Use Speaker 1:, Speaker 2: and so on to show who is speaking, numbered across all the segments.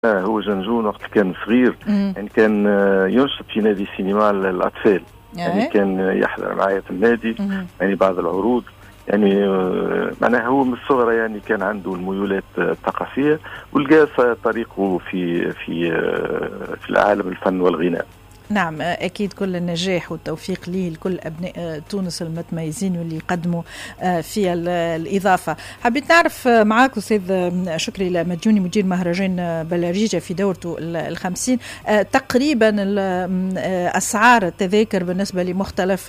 Speaker 1: هو جنجون وقت كان صغير يعني كان ينشط في نادي سينما الأطفال، يعني كان يحضر معايا في النادي يعني بعض العروض، يعني معناها هو من الصغر يعني كان عنده الميولات الثقافية ولقى طريقه في العالم الفن والغناء.
Speaker 2: نعم أكيد كل النجاح والتوفيق ليه لكل أبناء تونس المتميزين واللي يقدموا في الإضافة. حبيت نعرف معاك أستاذ شكري المديوني مدير مهرجان بلاريجة في دورته 50 تقريبا أسعار التذاكر بالنسبة لمختلف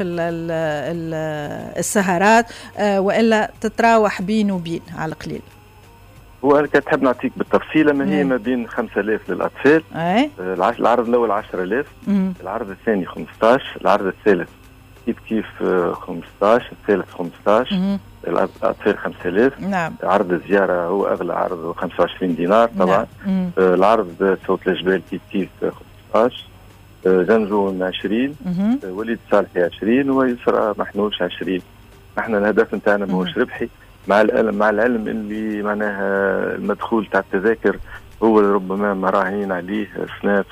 Speaker 2: السهرات وإلا تتراوح بين وبين على القليل؟
Speaker 1: هو أنا كنت حاب نعطيك بالتفصيل، أما هي ما بين 5000 للأطفال، العرض الأول 10,000، العرض الثاني 15، العرض الثالث كيف 15، الثالث 15، الأطفال 5000.
Speaker 2: نعم.
Speaker 1: عرض الزيارة هو أغلى عرض 25 دينار طبعا. نعم. العرض صوت الجبال كيف 15، زنجون 20، وليد صالحي 20، ويسرى محنوش 20. نحن الهدف نتاعنا ماهوش ربحي، مع العلم اللي معناها المدخول تاع التذاكر هو ربما مراهين عليه اسناف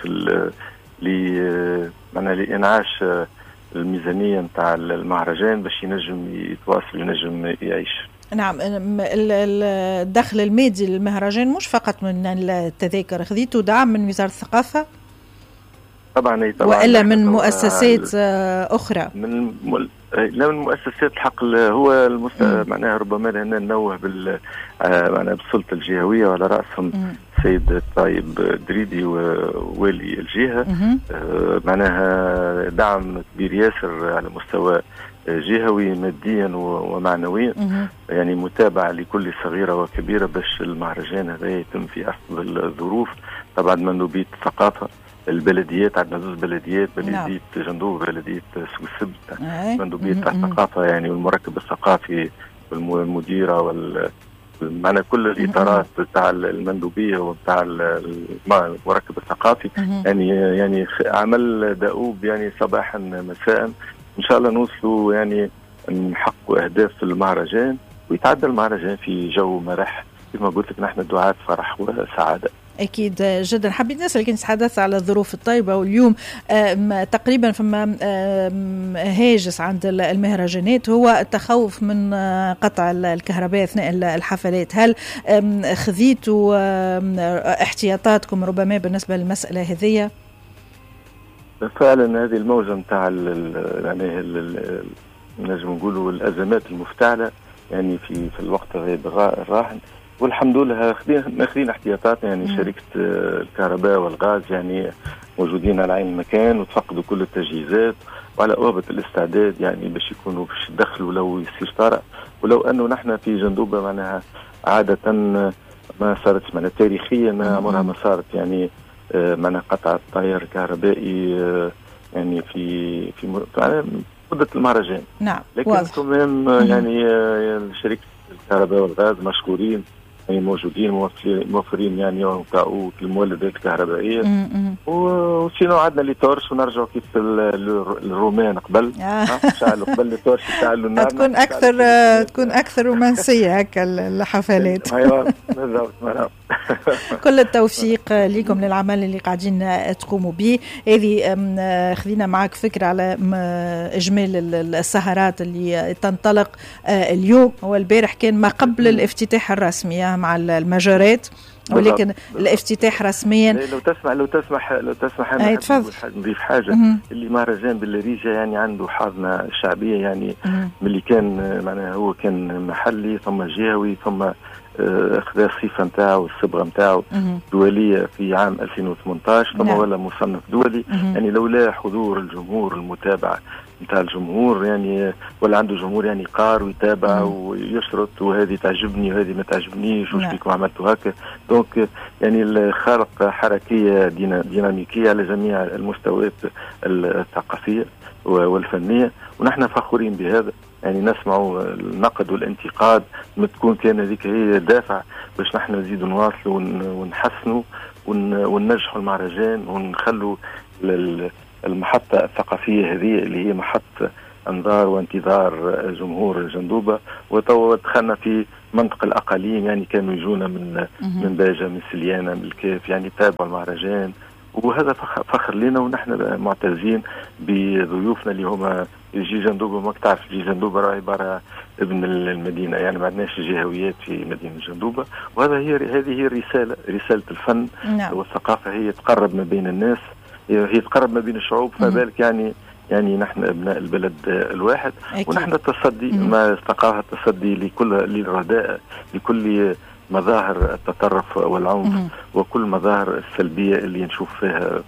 Speaker 1: لإنعاش الميزانية نتاع المهرجان باش ينجم يتواصل وينجم يعيش.
Speaker 2: نعم. الدخل المادي للمهرجان مش فقط من التذاكر، خذيتوا دعم من وزارة الثقافة؟
Speaker 1: طبعا
Speaker 2: وإلا من مؤسسات أخرى؟
Speaker 1: لا، من مؤسسات الحق. هو معناها ربما لنا ننوه معناها بالسلطة الجهوية وعلى رأسهم السيد طيب دريدي ووالي الجهة، معناها دعم كبير ياسر على مستوى جهوي ماديا ومعنويا، يعني متابعة لكل صغيرة وكبيرة باش المهرجان هذا يتم في أفضل الظروف. طبعا مندوبية الثقافة، البلديات، عندنا 2 بلديات، بلدية جندوب وبلدية سوسب، مندوبية الثقافة يعني والمركب الثقافي والمديرة معنا كل الإطارات تاع المندوبية وتاع المركب الثقافي، يعني عمل دؤوب يعني صباحا مساء. إن شاء الله نوصلوا يعني نحققوا أهداف المهرجان ويتعدى المهرجان في جو مرح كما قلت لك، نحن دعاة فرح وسعادة.
Speaker 2: أكيد جدا. حبيت نسألك، كنت تحدث على الظروف الطيبة واليوم تقريبا فما هاجس عند المهرجانات هو التخوف من قطع الكهرباء أثناء الحفلات. هل خذيتوا احتياطاتكم ربما بالنسبة للمسألة هذه؟
Speaker 1: فعلا هذه الموجة متاع يعني نجم نقولوا الأزمات المفتعلة يعني في الوقت الراهن، والحمد لله ماخذين احتياطات. يعني شركة الكهرباء والغاز يعني موجودين على عين المكان وتفقدوا كل التجهيزات وعلى أوبة الاستعداد يعني باش يكونوا باش يدخلوا لو يصير طارئ. ولو أنه نحن في جندوبة معناها عادة ما صارت معناها تاريخيا ما عمرها ما صارت يعني معناها قطع التيار الكهربائي يعني في مدة المهرجان.
Speaker 2: نعم.
Speaker 1: لكن كمان يعني شركة الكهرباء والغاز مشكورين يعني موجودين موفرين يعني وكاو المولدات الكهربائيه. وسينو عندنا لي تورش ونرجعوا كيف الرومان قبل شعلوا قبل لي تورش شعلوا النار.
Speaker 2: تكون اكثر رومانسيه هكا الحفلات.
Speaker 1: ايوه بالضبط.
Speaker 2: كل التوفيق لكم للعمل اللي قاعدين تقوموا به. هذه خذينا معك فكره على اجمال السهرات اللي تنطلق اليوم. هو البارح كان ما قبل الافتتاح الرسمي مع المجارات، ولكن الافتتاح رسميا.
Speaker 1: لو تسمح انا نضيف حاجه. اللي مهرجان بلاريجة يعني عنده حاضنه شعبيه يعني ملي كان معناها هو كان محلي ثم جهوي ثم اخذ الصفه نتاعو الصبغه نتاعو دوليه في عام 2018 ثم ولا مصنف دولي. يعني لولا حضور الجمهور المتابعه نتاع الجمهور يعني ولا عنده جمهور يعني قار ويتابع ويشرط وهذه تعجبني وهذه ما تعجبنيش وش بيكم عملتوا هكا. دونك يعني الخلق حركيه ديناميكيه على جميع المستويات الثقافيه والفنيه، ونحن فخورين بهذا. يعني نسمعوا النقد والانتقاد ما تكون كان هذيك هي دافع باش نحن نزيدوا نواصلوا ونحسنوا وننجحوا المهرجان ونخلوا المحطة الثقافية هذه اللي هي محطة انظار وانتظار جمهور جندوبة. وتوا دخلنا في منطقة الأقاليم، يعني كانوا يجونا من باجة، من سليانة، من الكاف، يعني تابعوا المهرجان، وهذا فخر لنا. ونحن معتزين بضيوفنا اللي هما جي جندوبة. ما تعرف جي جندوبة راهي برا ابن المدينة، يعني ما عندناش جهويات في مدينة جندوبة. هذه هي رسالة الفن والثقافة، هي تقرب ما بين الناس، هي تقرب ما بين الشعوب. فذلك يعني نحن ابناء البلد الواحد. ونحن التصدي مع الثقافة، التصدي للرداء، لكل مظاهر التطرف والعنف وكل مظاهر السلبية اللي نشوف فيها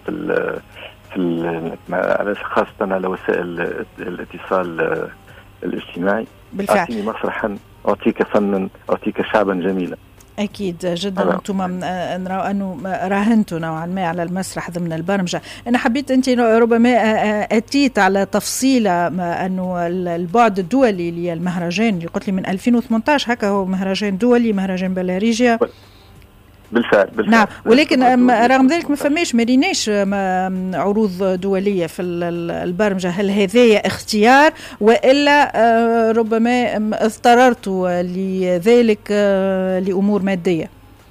Speaker 1: خاصة على وسائل الاتصال الاجتماعي.
Speaker 2: بالفعل.
Speaker 1: أعطيني مسرحا أعطيك فنا أعطيك شعبا جميلا.
Speaker 2: أكيد جدا. أنتم نرى أنه راهنتوا نوعا ما على المسرح ضمن البرمجة. أنا حبيت أنت ربما أتيت على تفصيلة أنه البعد الدولي للمهرجان اللي قلت لي من 2018 هكا هو مهرجان دولي، مهرجان بلاريجيا.
Speaker 1: بالفعل.
Speaker 2: نعم، ولكن رغم ذلك ما فماش مريناش عروض دولية في البرمجة. هل هذا اختيار وإلا ربما اضطررتوا لذلك لأمور مادية؟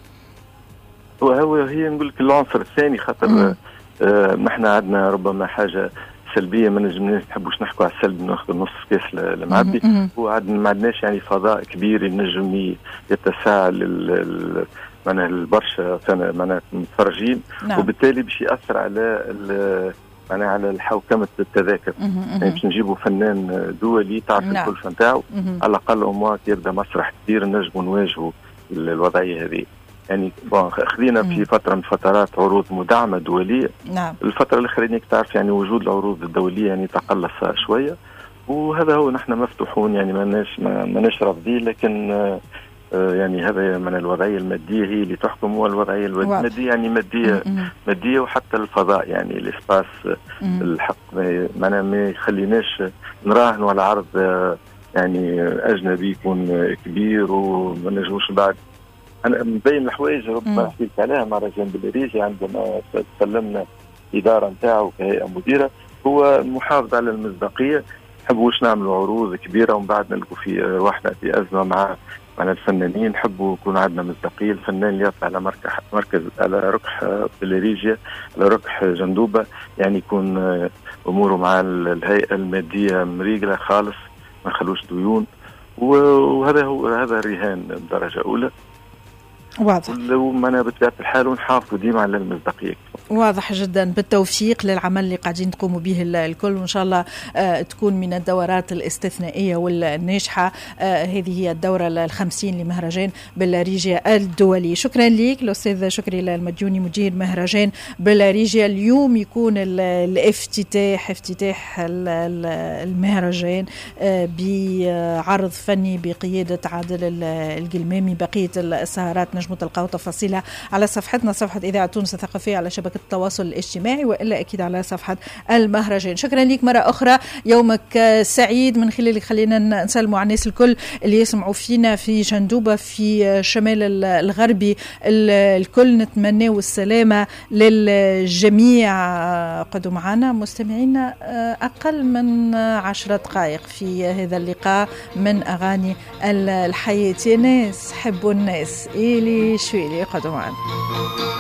Speaker 1: هي نقول لك العنصر الثاني، خاطر نحن عندنا ربما حاجة سلبية، ما نحبوش نحكوا على السلب، ناخذ نص كاس المعبي. ما عندناش يعني فضاء كبير ينجم يتسع معناها البرشا معناها متفرجين. نعم. وبالتالي باش يأثر على معناها على حوكمة التذاكر. يعني باش نجيبوا فنان دولي تعرف نعم. الكلفة نتاعو على الأقل أمواك يبدأ مسرح كبير نجموا نواجهوا الوضعية هذه. يعني خذينا في فترة من فترات عروض مدعمة دولية. نعم. الفترة الأخرانية تعرف يعني وجود العروض الدولية يعني تقلص شوية، وهذا هو نحن مفتوحون، يعني ما رافضين، لكن يعني هذا من الوضعية المادية هي اللي تحكم، والوضعية المادية يعني مادية وحتى الفضاء يعني الإسباس الحق ما يخليناش نراهنوا على عرض يعني أجنبي يكون كبير وما نجموش بعد. أنا مبين الحوايج ربما حكيت عليها مهرجان بلاريجيا عندما سلمنا إدارة نتاعو كهيئة مديرة، هو المحافظة على المصداقية. نحبوش نعملوا عروض كبيرة ومن بعد نلقوا في روحنا في أزمة مع الفنانين. نحبوا يكون عندنا مصداقية. الفنان اللي يطلع على مركز على ركح بلاريجيا، على ركح جندوبة، يعني يكون أموره مع الهيئة المادية مريقلة خالص، ما نخلوش ديون. وهذا هذا الرهان درجة أولى.
Speaker 2: واضح.
Speaker 1: ومنا بطبيعة الحال ونحافظوا ديما على المصداقية.
Speaker 2: واضح جدا. بالتوفيق للعمل اللي قاعدين تقوموا به الكل، وإن شاء الله تكون من الدورات الاستثنائية والناجحة. هذه هي الدورة 50 لمهرجان بلاريجيا الدولي. شكرا لك الأستاذ شكري المديوني مدير مهرجان بلاريجيا. اليوم يكون افتتاح المهرجان بعرض فني بقيادة عادل القلمامي. بقية السهرات نجموا تلقاو تفاصيلها على صفحتنا، صفحة إذاعة تونس الثقافية، على شبكة التواصل الاجتماعي، وإلا أكيد على صفحة المهرجان. شكرا لك مرة أخرى، يومك سعيد. من خلالك خلينا نسلموا على الناس الكل اللي يسمعوا فينا في جندوبة في الشمال الغربي. الكل نتمنوا السلامة للجميع. قدوا معنا مستمعينا أقل من 10 دقائق في هذا اللقاء من أغاني الحياة. يا ناس حبوا الناس إلي شويلي. قدوا معنا.